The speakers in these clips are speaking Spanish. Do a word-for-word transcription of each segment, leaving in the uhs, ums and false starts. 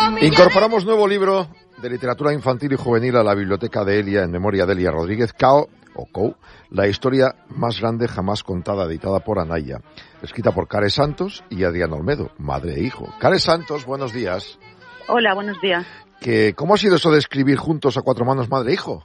Incorporamos nuevo libro de literatura infantil y juvenil a la biblioteca de Elia, en memoria de Elia Rodríguez, Cao, o Cou, la historia más grande jamás contada, editada por Anaya, escrita por Care Santos y Adrián Olmedo, madre e hijo. Care Santos, buenos días. Hola, buenos días. ¿Qué, ¿Cómo ha sido eso de escribir juntos a cuatro manos, madre e hijo?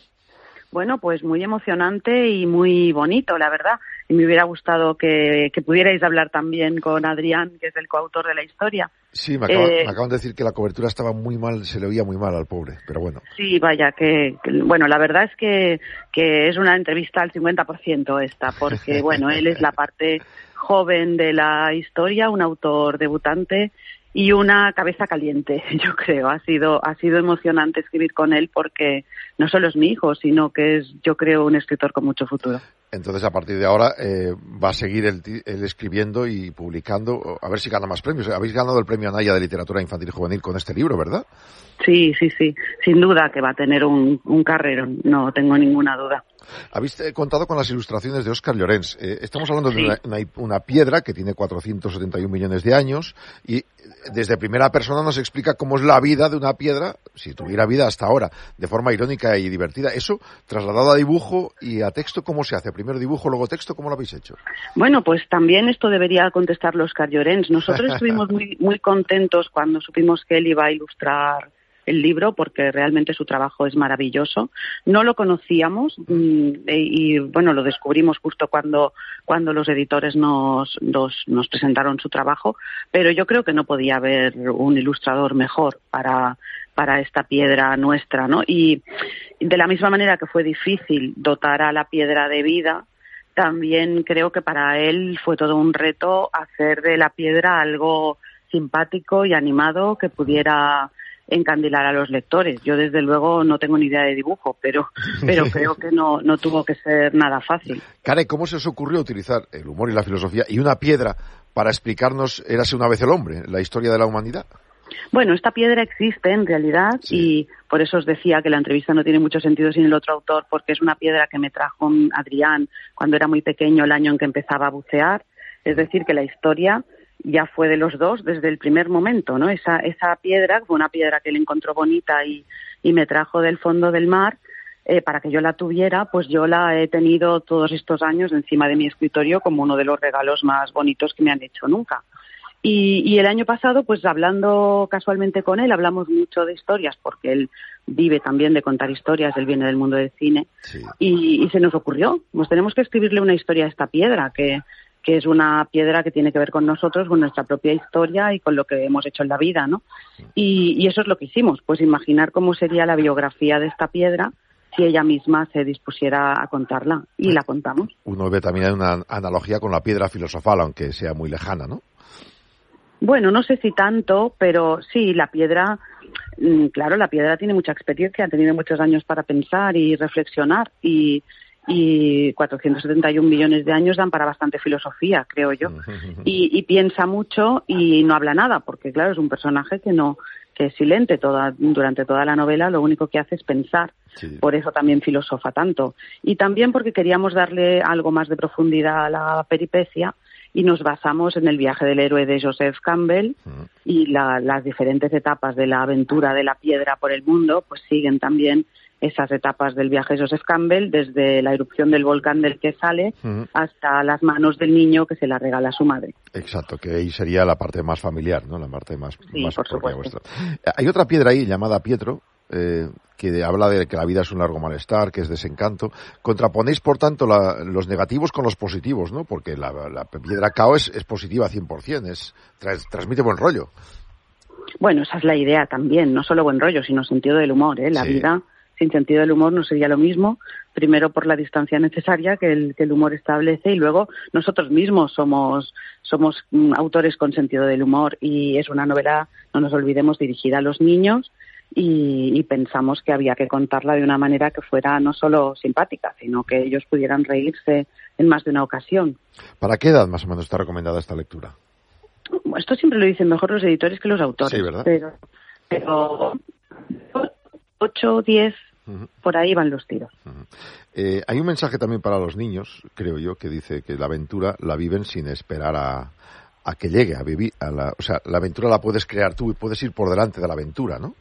Bueno, pues muy emocionante y muy bonito, la verdad. Y me hubiera gustado que, que pudierais hablar también con Adrián, que es el coautor de la historia. Sí, me acaban, eh, me acaban de decir que la cobertura estaba muy mal, se le oía muy mal al pobre, pero bueno. Sí, vaya, que, que bueno, la verdad es que, que es una entrevista al cincuenta por ciento esta, porque bueno, él es la parte joven de la historia, un autor debutante y una cabeza caliente, yo creo. Ha sido, ha sido emocionante escribir con él porque no solo es mi hijo, sino que es, yo creo, un escritor con mucho futuro. Entonces, a partir de ahora, eh, va a seguir él, él escribiendo y publicando, a ver si gana más premios. Habéis ganado el premio Anaya de Literatura Infantil y Juvenil con este libro, ¿verdad? Sí, sí, sí. Sin duda que va a tener un, un carrerón, no tengo ninguna duda. Habéis contado con las ilustraciones de Óscar Llorens. Eh, estamos hablando sí. de una, una, una piedra que tiene cuatrocientos setenta y un millones de años y desde primera persona nos explica cómo es la vida de una piedra, si tuviera vida hasta ahora, de forma irónica y divertida. Eso, trasladado a dibujo y a texto, ¿cómo se hace? Primero dibujo, luego texto, ¿cómo lo habéis hecho? Bueno, pues también esto debería contestarlo Óscar Llorens. Nosotros estuvimos muy, muy contentos cuando supimos que él iba a ilustrar el libro, porque realmente su trabajo es maravilloso. No lo conocíamos y, y bueno, lo descubrimos justo cuando cuando los editores nos, nos nos presentaron su trabajo, pero yo creo que no podía haber un ilustrador mejor para para esta piedra nuestra, ¿no? Y de la misma manera que fue difícil dotar a la piedra de vida, también creo que para él fue todo un reto hacer de la piedra algo simpático y animado que pudiera encandilar a los lectores. Yo desde luego no tengo ni idea de dibujo, pero pero creo que no no tuvo que ser nada fácil. Care, ¿cómo se os ocurrió utilizar el humor y la filosofía y una piedra para explicarnos Érase una vez el hombre, la historia de la humanidad? Bueno, esta piedra existe en realidad, sí. Y por eso os decía que la entrevista no tiene mucho sentido sin el otro autor, porque es una piedra que me trajo Adrián cuando era muy pequeño, el año en que empezaba a bucear. Es decir, que la historia ya fue de los dos desde el primer momento, ¿no? Esa esa piedra fue una piedra que él encontró bonita y, y me trajo del fondo del mar eh, para que yo la tuviera, pues yo la he tenido todos estos años encima de mi escritorio como uno de los regalos más bonitos que me han hecho nunca. Y, y el año pasado, pues hablando casualmente con él, hablamos mucho de historias, porque él vive también de contar historias, él viene del mundo del cine, sí. y, y se nos ocurrió, pues tenemos que escribirle una historia a esta piedra, que que es una piedra que tiene que ver con nosotros, con nuestra propia historia y con lo que hemos hecho en la vida, ¿no? Y, y eso es lo que hicimos, pues imaginar cómo sería la biografía de esta piedra si ella misma se dispusiera a contarla, y la contamos. Uno ve también una analogía con la piedra filosofal, aunque sea muy lejana, ¿no? Bueno, no sé si tanto, pero sí, la piedra, claro, la piedra tiene mucha experiencia, ha tenido muchos años para pensar y reflexionar, y y cuatrocientos setenta y un millones de años dan para bastante filosofía, creo yo. Y, y piensa mucho y no habla nada, porque claro, es un personaje que no que es silente toda, durante toda la novela, lo único que hace es pensar. Sí. Por eso también filosofa tanto. Y también porque queríamos darle algo más de profundidad a la peripecia y nos basamos en el viaje del héroe de Joseph Campbell, uh-huh. y la, las diferentes etapas de la aventura de la piedra por el mundo, pues siguen también esas etapas del viaje de Joseph Campbell, desde la erupción del volcán del que sale, uh-huh. hasta las manos del niño que se la regala a su madre. Exacto, que ahí sería la parte más familiar, ¿no? La parte más, sí, más por propia supuesto. vuestra. Hay otra piedra ahí llamada Pietro, eh, que habla de que la vida es un largo malestar, que es desencanto. Contraponéis, por tanto, la, los negativos con los positivos, ¿no? Porque la, la piedra Cao es, es positiva cien por ciento, es, tras, transmite buen rollo. Bueno, esa es la idea también, no solo buen rollo, sino sentido del humor, ¿eh? La sí. vida sin sentido del humor no sería lo mismo, primero por la distancia necesaria que el, que el humor establece, y luego nosotros mismos somos somos mm, autores con sentido del humor, y es una novela, no nos olvidemos, dirigida a los niños, y, y pensamos que había que contarla de una manera que fuera no solo simpática, sino que ellos pudieran reírse en más de una ocasión. ¿Para qué edad más o menos está recomendada esta lectura? Esto siempre lo dicen mejor los editores que los autores. Sí, ¿verdad? Pero, pero ocho, diez, uh-huh. por ahí van los tiros. Uh-huh. Eh, hay un mensaje también para los niños, creo yo, que dice que la aventura la viven sin esperar a, a que llegue a vivir, a la, o sea, la aventura la puedes crear tú y puedes ir por delante de la aventura, ¿no?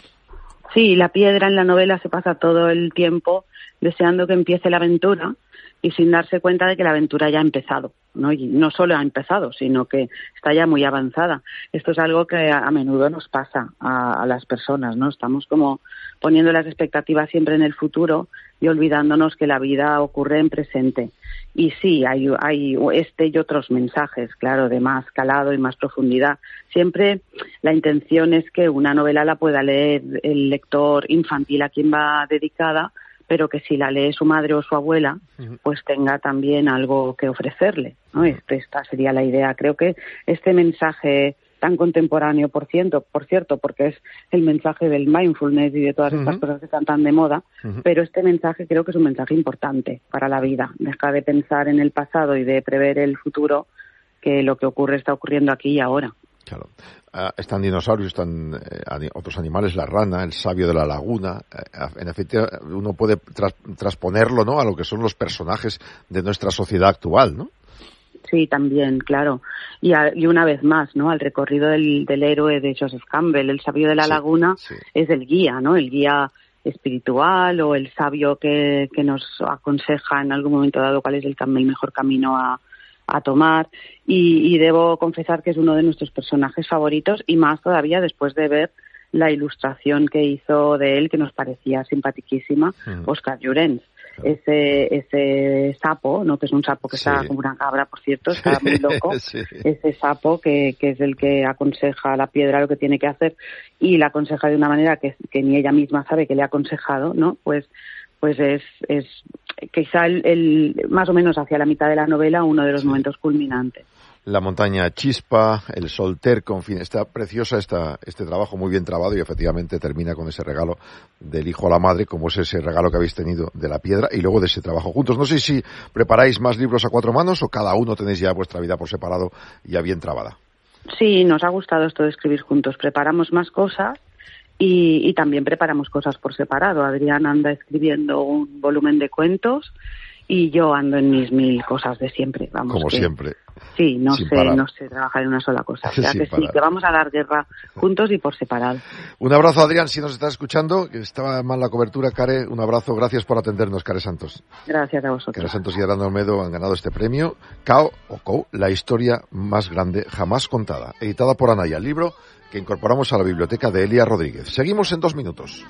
Sí, la piedra en la novela se pasa todo el tiempo deseando que empiece la aventura y sin darse cuenta de que la aventura ya ha empezado, ¿no? Y no solo ha empezado, sino que está ya muy avanzada. Esto es algo que a, a menudo nos pasa a, a las personas, ¿no? Estamos como poniendo las expectativas siempre en el futuro y olvidándonos que la vida ocurre en presente. Y sí, hay, hay este y otros mensajes, claro, de más calado y más profundidad. Siempre la intención es que una novela la pueda leer el lector infantil a quien va dedicada, pero que si la lee su madre o su abuela, pues tenga también algo que ofrecerle, ¿no? Este, esta sería la idea. Creo que este mensaje tan contemporáneo, por cierto, por cierto, porque es el mensaje del mindfulness y de todas uh-huh. estas cosas que están tan de moda, uh-huh. pero este mensaje creo que es un mensaje importante para la vida. Deja de pensar en el pasado y de prever el futuro, que lo que ocurre está ocurriendo aquí y ahora. Claro. Uh, están dinosaurios, están eh, otros animales, la rana, el sabio de la laguna. Uh, en efecto, uno puede tras, transponerlo, ¿no?, a lo que son los personajes de nuestra sociedad actual, ¿no? Sí, también, claro. Y, a, y una vez más, ¿no?, al recorrido del, del héroe de Joseph Campbell, el sabio de la sí, laguna, sí. es el guía, ¿no?, el guía espiritual o el sabio que, que nos aconseja en algún momento dado cuál es el, el mejor camino a a tomar y, y debo confesar que es uno de nuestros personajes favoritos y más todavía después de ver la ilustración que hizo de él, que nos parecía simpaticísima, mm. Oscar Llorens. Claro. Ese ese sapo, no que es un sapo que sí. está como una cabra, por cierto, está muy loco, sí. ese sapo que, que es el que aconseja a la piedra lo que tiene que hacer y la aconseja de una manera que, que ni ella misma sabe que le ha aconsejado, ¿no? Pues pues es, es quizá el, el, más o menos hacia la mitad de la novela uno de los sí. momentos culminantes. La montaña chispa, el sol terco, en fin, está preciosa esta, este trabajo muy bien trabado y efectivamente termina con ese regalo del hijo a la madre, como es ese regalo que habéis tenido de la piedra y luego de ese trabajo juntos. No sé si preparáis más libros a cuatro manos o cada uno tenéis ya vuestra vida por separado ya bien trabada. Sí, nos ha gustado esto de escribir juntos. Preparamos más cosas. Y, y también preparamos cosas por separado. Adrián anda escribiendo un volumen de cuentos y yo ando en mis mil cosas de siempre. Vamos, como que, siempre. Sí, no Sin sé, parar. no sé trabajar en una sola cosa. O sea Sin que parar. sí, que vamos a dar guerra juntos y por separado. Un abrazo, Adrián, si nos estás escuchando, que estaba mal la cobertura. Care, un abrazo, gracias por atendernos, Care Santos. Gracias a vosotros. Care Santos y Adrián Olmedo han ganado este premio, Cao o Cou, la historia más grande jamás contada, editada por Anaya, el libro que incorporamos a la biblioteca de Elia Rodríguez. Seguimos en dos minutos.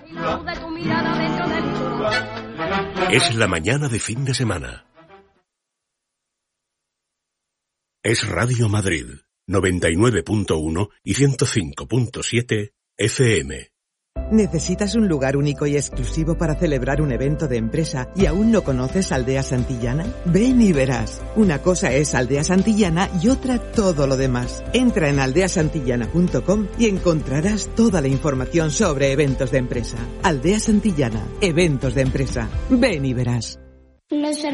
Es la mañana de fin de semana. Es Radio Madrid, noventa y nueve punto uno y ciento cinco punto siete F M. ¿Necesitas un lugar único y exclusivo para celebrar un evento de empresa y aún no conoces Aldea Santillana? Ven y verás. Una cosa es Aldea Santillana y otra todo lo demás. Entra en aldea santillana punto com y encontrarás toda la información sobre eventos de empresa. Aldea Santillana, eventos de empresa. Ven y verás. Los